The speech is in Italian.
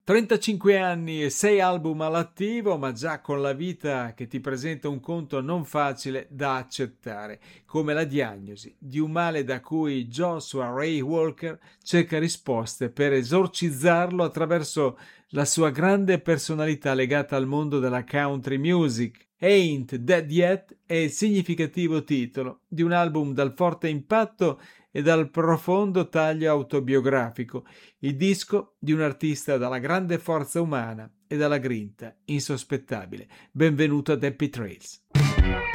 35 anni e 6 album all'attivo, ma già con la vita che ti presenta un conto non facile da accettare, come la diagnosi di un male da cui Joshua Ray Walker cerca risposte per esorcizzarlo attraverso la sua grande personalità legata al mondo della country music. Ain't Dead Yet è il significativo titolo di un album dal forte impatto e dal profondo taglio autobiografico, il disco di un artista dalla grande forza umana e dalla grinta insospettabile. Benvenuto ad Happy Trails.